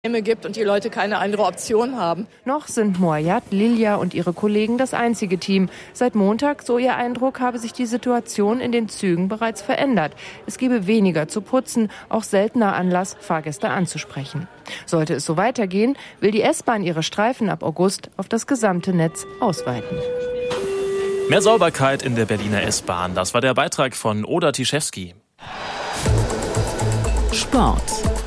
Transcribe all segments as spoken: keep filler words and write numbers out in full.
gibt und die Leute keine andere Option haben. Noch sind Moayad, Lilia und ihre Kollegen das einzige Team. Seit Montag, so ihr Eindruck, habe sich die Situation in den Zügen bereits verändert. Es gebe weniger zu putzen, auch seltener Anlass, Fahrgäste anzusprechen. Sollte es so weitergehen, will die S-Bahn ihre Streifen ab August auf das gesamte Netz ausweiten. Mehr Sauberkeit in der Berliner S-Bahn. Das war der Beitrag von Oda Tischewski. Sport.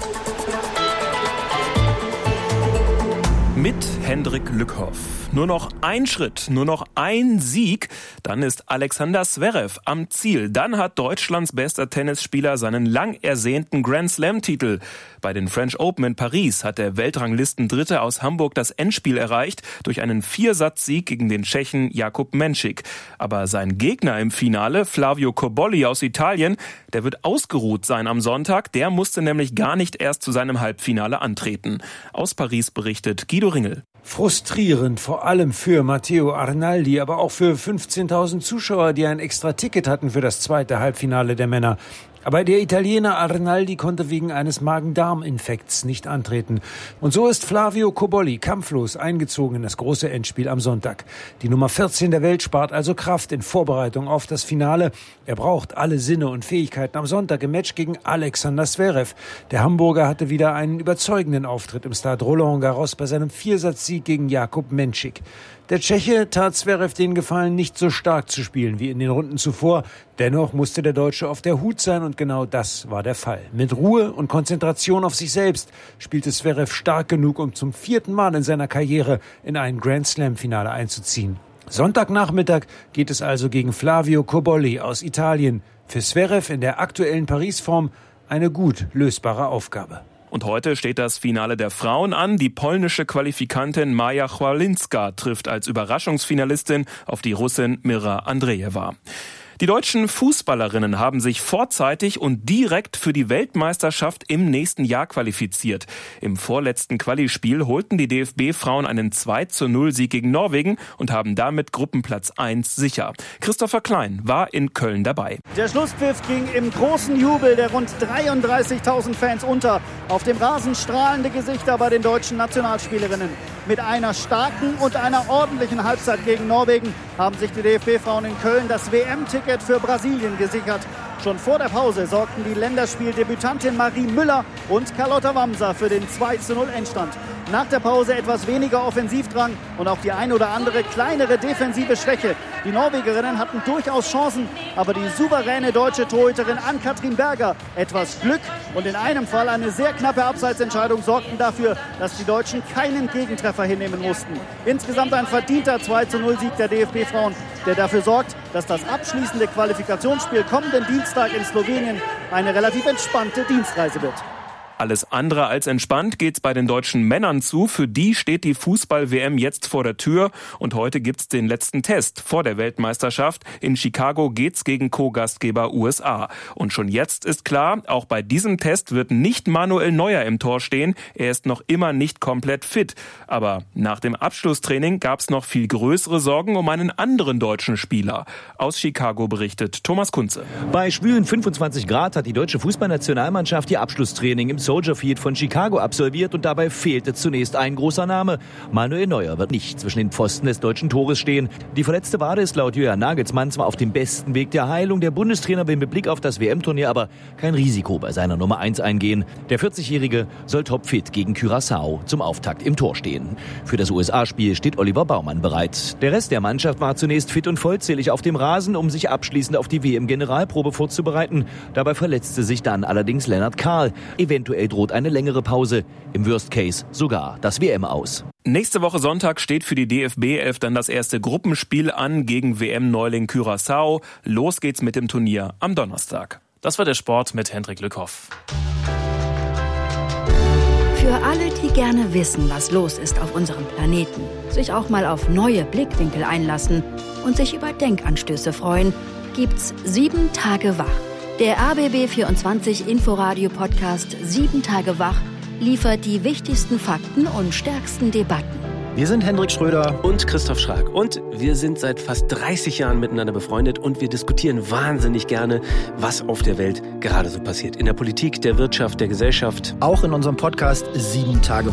Mit Hendrik Lückhoff. Nur noch ein Schritt, nur noch ein Sieg, dann ist Alexander Zverev am Ziel. Dann hat Deutschlands bester Tennisspieler seinen lang ersehnten Grand-Slam-Titel. Bei den French Open in Paris hat der Weltranglistendritte aus Hamburg das Endspiel erreicht durch einen Viersatzsieg gegen den Tschechen Jakub Menšík. Aber sein Gegner im Finale, Flavio Cobolli aus Italien, der wird ausgeruht sein am Sonntag. Der musste nämlich gar nicht erst zu seinem Halbfinale antreten. Aus Paris berichtet Guido Ringel. Frustrierend, vor allem für Matteo Arnaldi, aber auch für fünfzehntausend Zuschauer, die ein extra Ticket hatten für das zweite Halbfinale der Männer. Aber der Italiener Arnaldi konnte wegen eines Magen-Darm-Infekts nicht antreten. Und so ist Flavio Cobolli kampflos eingezogen in das große Endspiel am Sonntag. Die Nummer vierzehn der Welt spart also Kraft in Vorbereitung auf das Finale. Er braucht alle Sinne und Fähigkeiten am Sonntag im Match gegen Alexander Zverev. Der Hamburger hatte wieder einen überzeugenden Auftritt im Stade Roland Garros bei seinem Viersatzsieg gegen Jakub Menšík. Der Tscheche tat Zverev den Gefallen, nicht so stark zu spielen wie in den Runden zuvor. Dennoch musste der Deutsche auf der Hut sein und genau das war der Fall. Mit Ruhe und Konzentration auf sich selbst spielte Zverev stark genug, um zum vierten Mal in seiner Karriere in ein Grand-Slam-Finale einzuziehen. Sonntagnachmittag geht es also gegen Flavio Cobolli aus Italien. Für Zverev in der aktuellen Paris-Form eine gut lösbare Aufgabe. Und heute steht das Finale der Frauen an. Die polnische Qualifikantin Maja Chwalinska trifft als Überraschungsfinalistin auf die Russin Mira Andrejewa. Die deutschen Fußballerinnen haben sich vorzeitig und direkt für die Weltmeisterschaft im nächsten Jahr qualifiziert. Im vorletzten Quali-Spiel holten die D F B-Frauen einen zwei zu null Sieg gegen Norwegen und haben damit Gruppenplatz eins sicher. Christopher Klein war in Köln dabei. Der Schlusspfiff ging im großen Jubel der rund dreiunddreißigtausend Fans unter. Auf dem Rasen strahlende Gesichter bei den deutschen Nationalspielerinnen. Mit einer starken und einer ordentlichen Halbzeit gegen Norwegen haben sich die D F B-Frauen in Köln das W M-Ticket für Brasilien gesichert. Schon vor der Pause sorgten die Länderspieldebütantin Marie Müller und Carlotta Wamser für den zwei zu null Endstand. Nach der Pause etwas weniger Offensivdrang und auch die ein oder andere kleinere defensive Schwäche. Die Norwegerinnen hatten durchaus Chancen, aber die souveräne deutsche Torhüterin Ann-Kathrin Berger, etwas Glück und in einem Fall eine sehr knappe Abseitsentscheidung sorgten dafür, dass die Deutschen keinen Gegentreffer hinnehmen mussten. Insgesamt ein verdienter zwei zu null Sieg der D F B-Frauen, der dafür sorgt, dass das abschließende Qualifikationsspiel kommenden Dienstag in Slowenien eine relativ entspannte Dienstreise wird. Alles andere als entspannt geht's bei den deutschen Männern zu. Für die steht die Fußball-W M jetzt vor der Tür. Und heute gibt's den letzten Test vor der Weltmeisterschaft. In Chicago geht's gegen Co-Gastgeber U S A. Und schon jetzt ist klar, auch bei diesem Test wird nicht Manuel Neuer im Tor stehen. Er ist noch immer nicht komplett fit. Aber nach dem Abschlusstraining gab's noch viel größere Sorgen um einen anderen deutschen Spieler. Aus Chicago berichtet Thomas Kunze. Bei schwülen fünfundzwanzig Grad hat die deutsche Fußballnationalmannschaft ihr Abschlusstraining im Soldier Field von Chicago absolviert und dabei fehlte zunächst ein großer Name. Manuel Neuer wird nicht zwischen den Pfosten des deutschen Tores stehen. Die verletzte Wade ist laut Julian Nagelsmann zwar auf dem besten Weg der Heilung. Der Bundestrainer will mit Blick auf das W M-Turnier aber kein Risiko bei seiner Nummer eins eingehen. Der vierzigjährige soll topfit gegen Curaçao zum Auftakt im Tor stehen. Für das U S A-Spiel steht Oliver Baumann bereit. Der Rest der Mannschaft war zunächst fit und vollzählig auf dem Rasen, um sich abschließend auf die W M-Generalprobe vorzubereiten. Dabei verletzte sich dann allerdings Lennart Kahl. Eventuell droht eine längere Pause, im Worst Case sogar das W M aus. Nächste Woche Sonntag steht für die D F B elf dann das erste Gruppenspiel an gegen W M-Neuling Curaçao. Los geht's mit dem Turnier am Donnerstag. Das war der Sport mit Hendrik Lückhoff. Für alle, die gerne wissen, was los ist auf unserem Planeten, sich auch mal auf neue Blickwinkel einlassen und sich über Denkanstöße freuen, gibt's sieben Tage wach. Der A B B vierundzwanzig Inforadio-Podcast sieben Tage wach liefert die wichtigsten Fakten und stärksten Debatten. Wir sind Hendrik Schröder und Christoph Schrag. Und wir sind seit fast dreißig Jahren miteinander befreundet und wir diskutieren wahnsinnig gerne, was auf der Welt gerade so passiert. In der Politik, der Wirtschaft, der Gesellschaft. Auch in unserem Podcast Sieben Tage